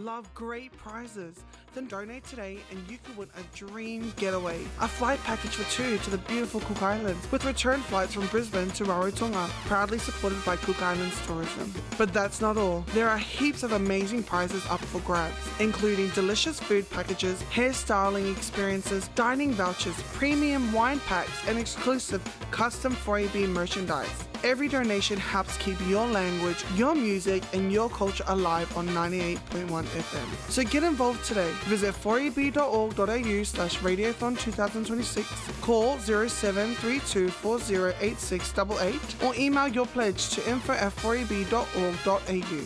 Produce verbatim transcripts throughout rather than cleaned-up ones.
Love great prizes? Then donate today and you could win a dream getaway. A flight package for two to the beautiful Cook Islands with return flights from Brisbane to Rarotonga, proudly supported by Cook Islands Tourism. But that's not all. There are heaps of amazing prizes up for grabs, including delicious food packages, hairstyling experiences, dining vouchers, premium wine packs, and exclusive custom four A B merchandise. Every donation helps keep your language, your music, and your culture alive on ninety-eight point one F M. So get involved today. Visit four a b dot org dot a u slash radiothon twenty twenty-six, call zero seven three two four zero eight six eight eight, or email your pledge to info at four a b dot org dot a u.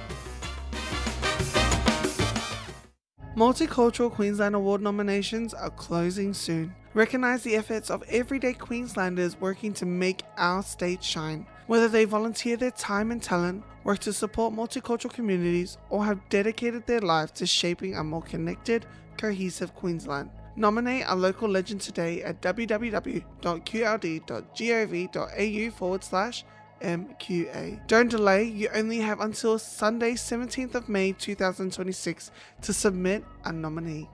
Multicultural Queensland Award nominations are closing soon. Recognise the efforts of everyday Queenslanders working to make our state shine. Whether they volunteer their time and talent, work to support multicultural communities, or have dedicated their lives to shaping a more connected, cohesive Queensland. Nominate a local legend today at w w w dot q l d dot gov dot a u forward slash M Q A. Don't delay, you only have until Sunday seventeenth of May two thousand twenty-six to submit a nominee.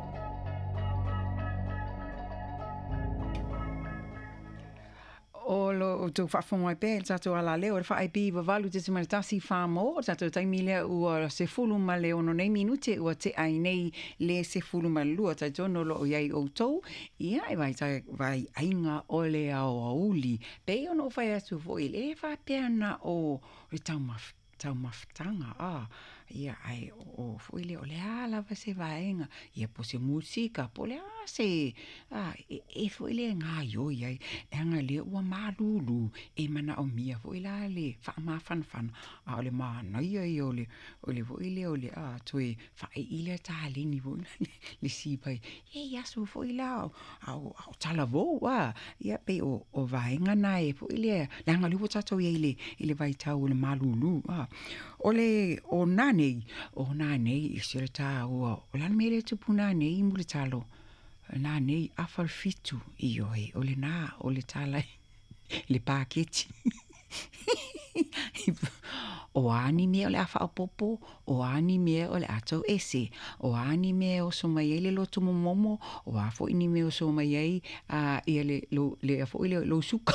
O lo tu whaafonga i pēl, tātou ala leo, wha ai pīwa walu te tumare tasi whāmo, tātou taimi lea ua se fulu ma leo no nei minute, ua te ai nei le se fulu ma lua, tātou no lo o iei o tau, ia e vai tai vai ainga o le au auli, pei ono whai atu fo i le wha peana o re tau maf, tau maftanga, ah, ia ai o fo i le o le ala va se vaenga, ia po se musika, po le a se, ah, e, e fo i le ngā ioi ai, e anga le ua marulu, e mana o mia fo i la le, wha ma fan fan, a o le mana ia i o le, o le fo i le o le, a toi, wha i i le tā lini fo i le, le sipai, e yasu fo i la, au, au tala vo, wa, ia pe o, o vaenga na e fo i le, le anga le ua tato i le, i le vai tau le marulu, ah, o le, o nanei, o nanei, i sere tā ua, o lan mele tupu nanei, i mule talo, nanei afar fitu i oi, o le nā, o le tālai, le pāketi. O ani mea o le awha o popo, o ani mea o le atau ese, o ani mea o so mai le loto momomo, o afo ini mea o so mai ai, uh, ia le, lo, le afo ile lo suka.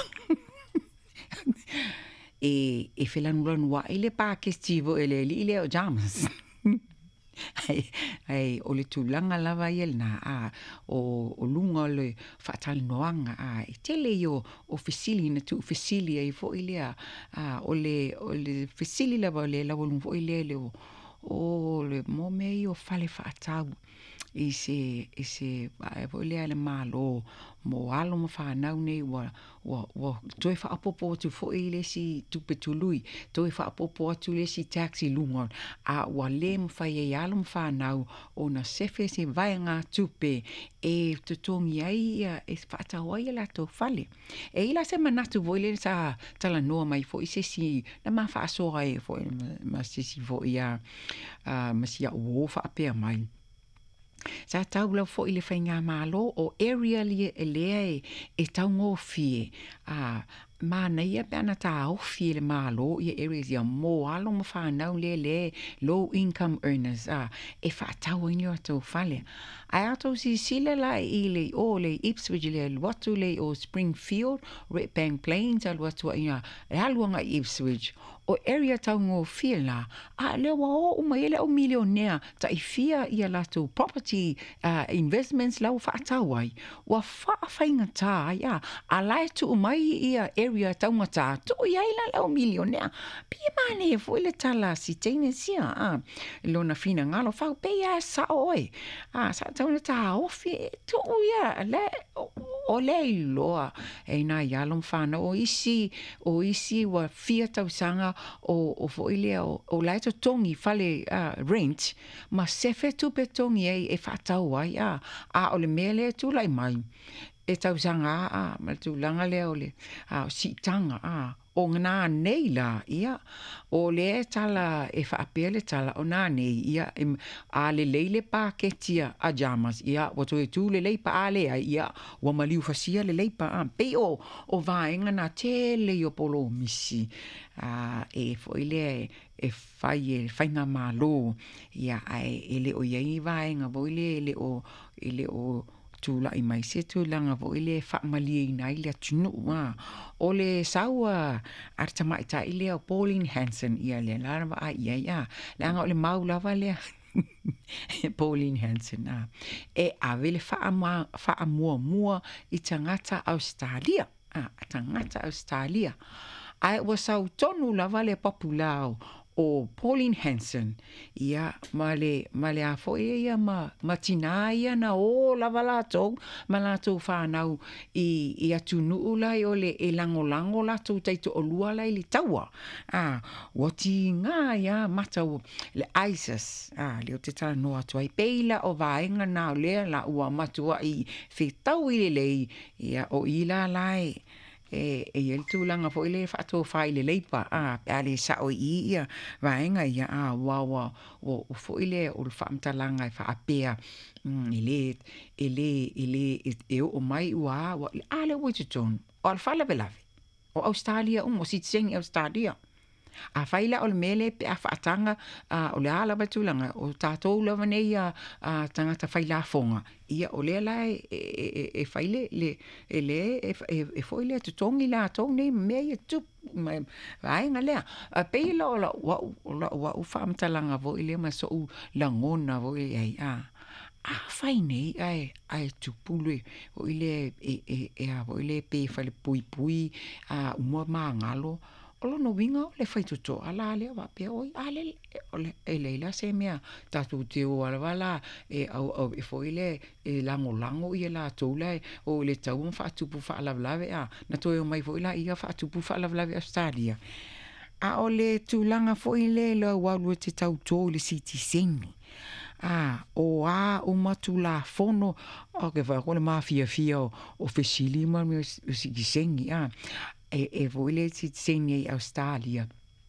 e, e whelanuranu wa i le pāketi vo e le li le o jamas. ai, ai, o le tūlanga lava i el na, a, o, o lunga o le whaatali noanga, a, e tele i o, o fesili, na tu fesili ai fo i lea, a, o le, o le fesili lava o le lawalunga fo i lea le o, o le mo me i o fale whaatau, i se, i se, a, fo i lea le malo, mo alo mo whanau nei wa, wa, wa, toi whaapopo atu fo i le si tupe tului, toi whaapopo atu le si taxi lungon, a wa le mo whai e alo mo whanau, o na sefe se vai ngā tupe, e tutongi ai ia, e whaatau ai la tō whale. E ila se manatu voi le sa tala noa mai fo i se si, na ma whaasoa e fo, ma se si fo i a, uh, ma si a uo whaapea mai. Sa tau lau fo i le whainga malo o area li e lea e, e tau ngō fie. A ma ia pe ana tā au fie le malo i areas ia mō alo ma whanau le le low income earners. A e whaatau i ni o tau whale. Ai ato si sile la i le o le Ipswich le luatu le o Springfield, Redbank Plains a luatu i a e aluanga Ipswich. O area tau ngō fie la, a le wa o uma ele o milionea ta i fia i a latu property uh, investments lau whaatau ai. Wa whaawhainga tā, ia, a lai tu umai i a area tau ngata, tu i aila lau milionea. Pia mane e fo ile tala si teine sia, a, lona fina ngalo, whau pe ia sa oi. A, sa tau na tā ofi, tu ia, le, o, o le iloa, e nā ialom whana, o isi, o isi wa fia tau sanga, o o foile o o laito tongi fale uh, rent ma sefe tu pe tongi e e fatau ai a a o le mele tu lai mai e tausanga a ma tūlanga lea o le a si tanga a o ngā nei la ia o le tala e whaapea le tala o ngā nei ia a le leile pa ke tia a jamas ia wato e tū le leipa a lea ia wa maliu fasia le leipa a pe o o vaenga na tele o polo misi a e foi le e fai e whainga malo ia ai ele o iei vaenga voile ele o ele o tula i mai se tūlanga vo ile whaamalia i nai le atunu wa. O le saua artama i ta ile o Pauline Hanson ia le larava a ia ia. Le anga o le mau lava le Pauline Hanson a. E ave le whaamua mua i tangata Australia. A tangata Australia. Ai wa sau tonu lava le populao o Pauline Hanson ia male male a fo ia ma matina ia na o la valato malato fa nau i i atunu ulai o le e lango lango la tu taito o lua lai le taua a wati nga ia mata le ISIS a le o te tala no atu ai peila o vaenga na le la ua matua i fe tau i le lei ia o ila lai e e el tūlanga fo ile whaato whai le leipa a ale sa o i ia vaenga ia a wawa o fo ile o whaamtalanga i whaapea ile ile ile e o mai ua wa ale Wellington o al whalawelawe o Australia um o sitsengi Australia a faila o le mele pe a whaatanga o le ala batulanga o tātou lawa nei a tangata faila fonga ia o le lai e faile le e le e foile tu tongi la tau nei mea ia tup vaenga lea a peila o la wa wa u whaamtalanga vo ile ma so u langona vo i a a fai nei ai ai tupulu o ile e e a vo ile pe fale pui pui a uma mangalo o no winga le fai tuto ala le va pe oi ale ole e leila se mea tatu te o ala wala e au au e foile e lango lango i la tola o le tau fa tupu fa la lave a na to mai foila ia fa tupu fa la lave Australia a ole tulanga foile lo walu te tau to le citizen ah o a o matula fono o ke va con mafia fia o fesili ma mi citizen ah e e voile si tsenge Australia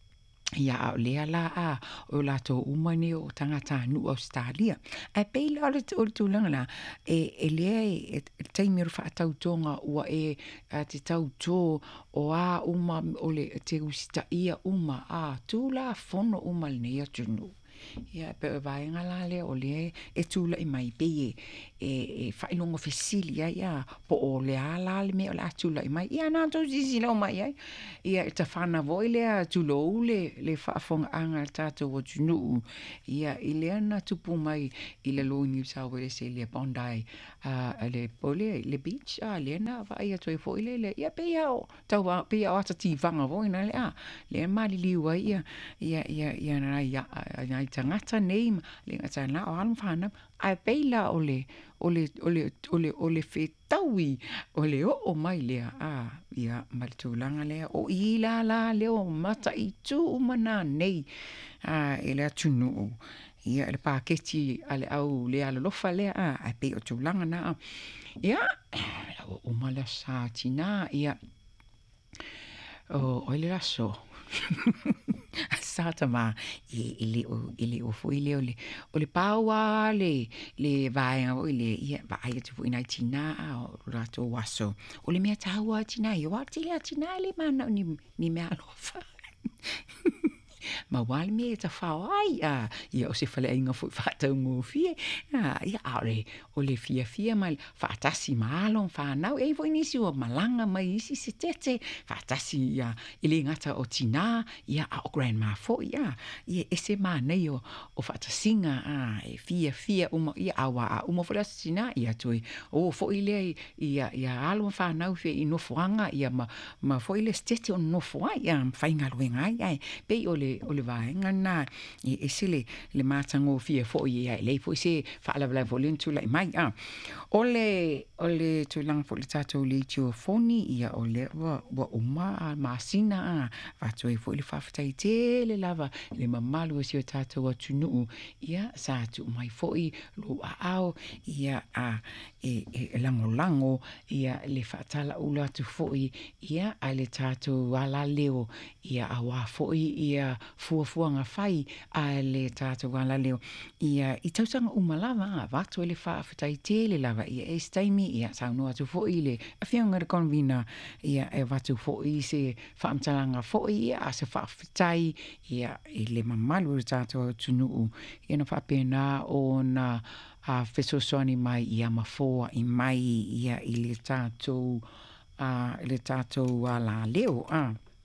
ia le ala a o la to umani o tangata nu Australia e peila o o tulanga la e e le e taimir fa tau tonga ua e te tau to o a uma o le te usita ia uma a tula fono uma le nei atunu ia pe vaenga la le o le e tula i mai pe e e failongo fesilia ia po o le ala le me o la tula i mai ia na to zizi lo mai ia ia te fana voile a tulo le le fa fonga anga tato o tunu ia ile na tupu mai ile lo New South Wales le Bondi a le pole le beach a le na va ia to fo ile le ia pe ia o tau pe ia o tati vanga voina le a le mali liwa ia ia ia ia na ia ia tangata nei le ngata na o anu fana a peila ole ole ole ole ole fetaui ole o o mai le a ia maltulanga le o ila la le o mata i tu mana nei a ele tunu ia le paketi ale au le ala lofa le a a pe o tulanga na ia o mala sa tina ia o ole raso satama ele o ele o foi le ole ole paua le le vai o le ia vai tu foi na tina o rato waso ole me taua tina yo ati tina le mana ni ni me alofa ma wal me ta fai a ia o se fale inga foi fata ngo fie a ia ale ole fia fia mal fatasi malon fa nau e foi nisi o malanga mai isi se tete fatasi ia ile ngata o tina ia o grandma fo ia ia ese mana yo o fatasinga a e fia fia uma ia awa uma fo tina ia toi o fo ile ia ia alo fa nau fe ino fuanga ia ma ma fo ile stete o no fo ia fa inga luenga ia pe ole le o le vaenga na e ese le le matango fia fo ia le fo se fa la la volentu la mai a o le o le tulang fo le tato le tio foni ia o le wa wa uma masina a fa to e fo le fa fa te le lava le mamalu si o tato wa tunu ia sa tu mai fo i lo a ao ia a e e lango lango ia le fa tala ula tu fo i ia a le tato wala leo ia a wa fo i ia fu fu nga fai a le tato wala leo ia i tausanga umalava va to le fa fa te le lava ia e staimi ia sa no atu fo i le a fianga de convina ia e va tu fo i se fa amtalanga fo i a se fa tai ia i le mamalu tato tunu ia na fa pena o na a fesosoni mai ia mafoa i mai ia i le tato a le tato wala leo a